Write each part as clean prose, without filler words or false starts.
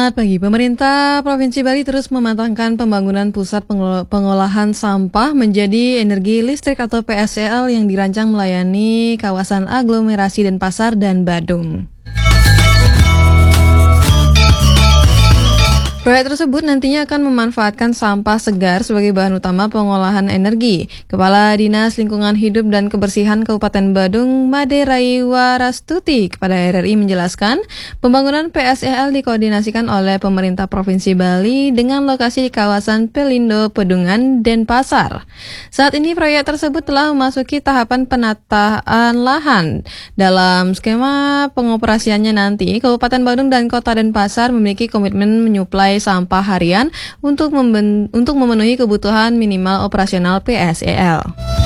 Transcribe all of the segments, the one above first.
Selamat pagi. Pemerintah Provinsi Bali terus mematangkan pembangunan pusat pengolahan sampah menjadi energi listrik atau PSEL yang dirancang melayani kawasan aglomerasi Denpasar dan Badung. Proyek tersebut nantinya akan memanfaatkan sampah segar sebagai bahan utama pengolahan energi. Kepala Dinas Lingkungan Hidup dan Kebersihan Kabupaten Badung, Made Raiwarastuti, kepada RRI menjelaskan, pembangunan PSEL dikoordinasikan oleh pemerintah Provinsi Bali dengan lokasi di kawasan Pelindo, Pedungan, Denpasar. Saat ini proyek tersebut telah memasuki tahapan penataan lahan. Dalam skema pengoperasiannya nanti, Kabupaten Badung dan Kota Denpasar memiliki komitmen menyuplai sampah harian untuk memenuhi kebutuhan minimal operasional PSEL.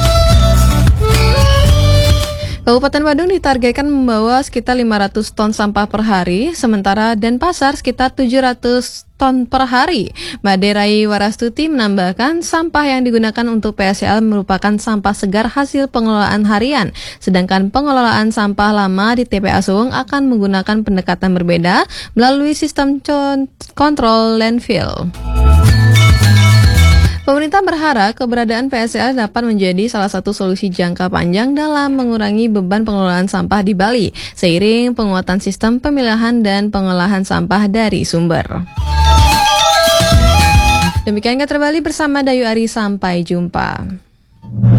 Kabupaten Badung ditargetkan membawa sekitar 500 ton sampah per hari, sementara Denpasar sekitar 700 ton per hari. Made Raiwarastuti menambahkan sampah yang digunakan untuk PSEL merupakan sampah segar hasil pengelolaan harian, sedangkan pengelolaan sampah lama di TPA Suwung akan menggunakan pendekatan berbeda melalui sistem kontrol landfill. Pemerintah berharap keberadaan PSEL dapat menjadi salah satu solusi jangka panjang dalam mengurangi beban pengelolaan sampah di Bali, seiring penguatan sistem pemilahan dan pengolahan sampah dari sumber. Demikian Kata Bali bersama Dayu Ari, sampai jumpa.